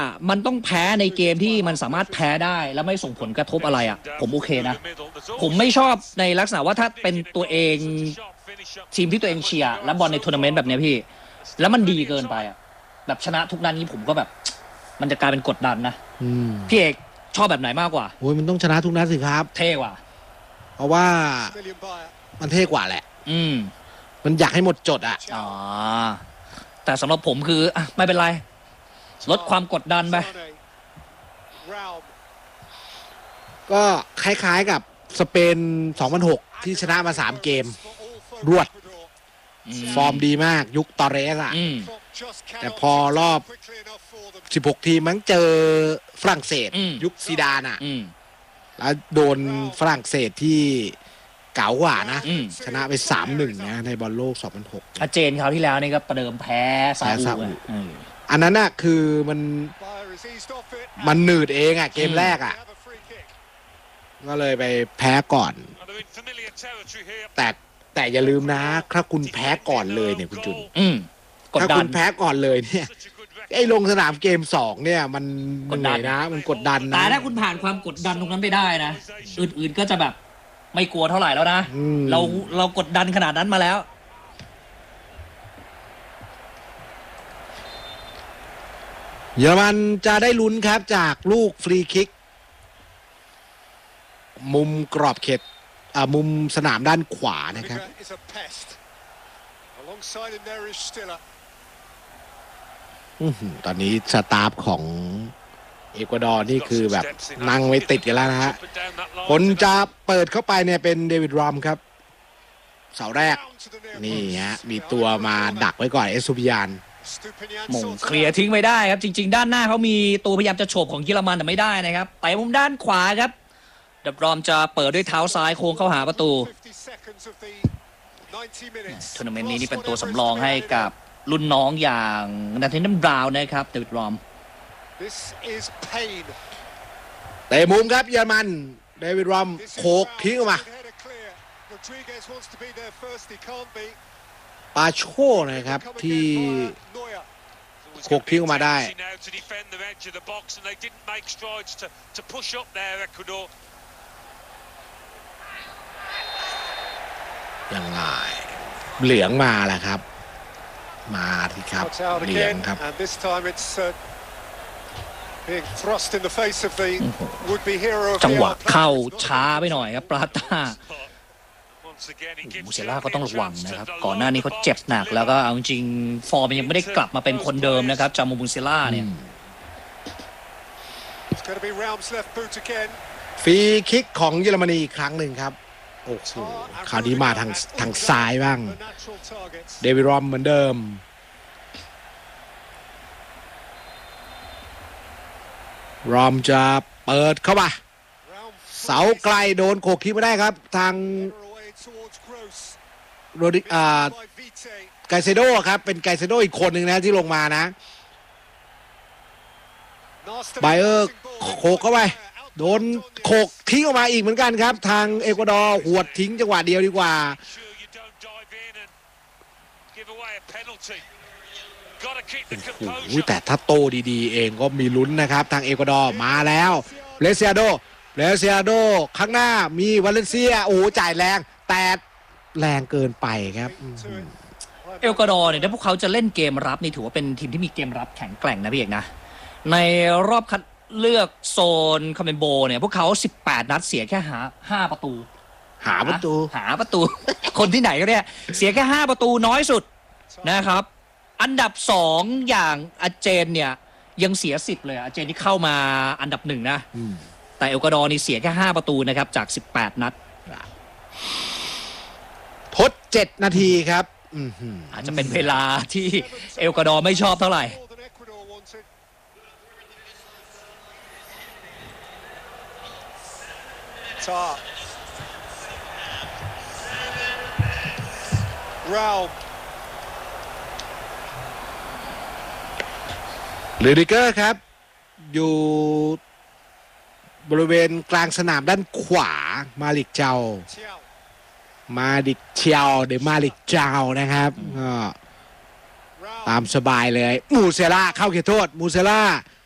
มันต้องแพ้ในเกมที่มันสามารถแพ้ได้แล้วไม่ส่งผลกระทบอะไรอ่ะผมโอเคนะผมไม่ชอบในลักษณะว่าถ้าเป็นตัวเองทีมที่ตัวเองเชียร์และบอลในทัวร์นาเมนต์แบบนี้พี่แล้วมันดีเกินไปอ่ะแบบชนะทุกนัดนี้ผมก็แบบมันจะกลายเป็นกดดันนะพี่เอกชอบแบบไหนมากกว่าโอ้ยมันต้องชนะทุกนัดสิครับเท่กว่าเพราะว่ามันเท่กว่าแหละมันอยากให้หมดจดอ่ะอ๋อแต่สำหรับผมคืออ่ะไม่เป็นไรลดความกดดันไปก็คล้ายๆกับสเปน2006ที่ชนะมา3เกมรวดฟอร์มดีมากยุคตอเรสอ่ะแต่พอรอบ16ทีมมันเจอฝรั่งเศสยุคซีดานอ่ะแล้วโดนฝรั่งเศสที่เก๋ากว่านะชนะไป 3-1 นะในบอลโลก2006 อาเจนคราวที่แล้วนี่ก็ประเดิมแพ้ซาอุอันนั้นน่ะคือมันหนืดเองอ่ะเกมแรกอ่ะก็เลยไปแพ้ก่อนแต่อย่าลืมนะถ้าคุณแพ้ก่อนเลยเนี่ยคุณจุนถ้าคุณแพ้ก่อนเลยเนี่ยไอ้ลงสนามเกม2เนี่ยมันเหนื่อยนะมันกดดันนะแต่ถ้าคุณผ่านความกดดันตรงนั้นไปได้นะอื่นๆก็จะแบบไม่กลัวเท่าไหร่แล้วนะเรากดดันขนาดนั้นมาแล้วเยอรมันจะได้ลุ้นครับจากลูกฟรีคิกมุมกรอบเขตมุมสนามด้านขวานะครับตอนนี้สตาฟของเอกวาดอร์นี่คือแบบนั่งไม่ติดกันแล้วนะฮะคนจะเปิดเข้าไปเนี่ยเป็นเดวิดรัมครับเสาแรกนี่ฮะมีตัวมาดักไว้ก่อนเอสซูปิยานมงเคลียร์ทิ้งไม่ได้ครับจริงๆด้านหน้าเขามีตัวพยายามจะโฉบของเยอรมันแต่ไม่ได้นะครับไปมุมด้านขวาครับเดบรอมจะเปิดด้วยเท้าซ้ายโค้งเข้าหาประตูทัวร์นาเมนต์นี้นี่เป็นตัวสำรองให้กับรุ่นน้องอย่างนาธาเนียลบราวน์นะครับเดวิดรอมเตะมุมครับเยอรมันเดวิดรอมโขกทิ้งออกมาปาโชนะครับที่โขกทิ้งออกมาได้ยังไงเหลืองมาแหละครับมาที่ครับเหลืองครับจังหวะเข้าช้าไปหน่อยครับปราต้ามูเซล่าก็ต้องระวังนะครับก่อนหน้านี้เขาเจ็บหนักแล้วก็เอาจริงฟอร์มยังไม่ได้กลับมาเป็นคนเดิมนะครับจามูเซล่าเนี่ยฟรีคิกของเยอรมนีอีกครั้งหนึ่งครับโอ้โหคราวนี้มาทางซ้ายบ้างเดวิดรอมเหมือนเดิมรอมจะเปิดเข้ามาเสาไกลโดนโขกทิ้งไม่ได้ครับทางโรดิไกเซโดครับเป็นไกเซโดอีกคนหนึ่งนะที่ลงมานะไบเออร์โขกเข้าไปโดนโขกทิ้งออกมาอีกเหมือนกันครับทางเอกวาดอร์หวดทิ้งจังหวะเดียวดีกว่าแต่ถ้าโตดีๆเองก็มีลุ้นนะครับทางเอกวาดอร์มาแล้วเลเซียโดข้างหน้ามีวาเลนเซียโอ้จ่ายแรงแต่แรงเกินไปครับเอกวาดอร์เนี่ยถ้าพวกเขาจะเล่นเกมรับนี่ถือว่าเป็นทีมที่มีเกมรับแข็งแกร่งนะพี่เอกนะในรอบคัดเลือกโซนคอมเมนโบเนี่ยพวกเขา18นัดเสียแค่5ประตูหาประตูคนที่ไหนก็เนี่ยเสียแค่5ประตูน้อยสุดนะครับอันดับ2อย่างอาเจนเนี่ยยังเสีย10เลยอาเจนที่เข้ามาอันดับ1นะแต่เอกวาดอร์นี่เสียแค่5ประตูนะครับจาก18นัดทด7นาทีครับอาจจะเป็นเวลาที่เอกวาดอร์ไม่ชอบเท่าไหร่ลูดิเกอร์ครับอยู่บริเวณกลางสนามด้านขวามาลิกเจ้าหรือมาลิกเจ้านะครับก็ตามสบายเลยมูเซล่าเข้าเขตโทษมูเซล่า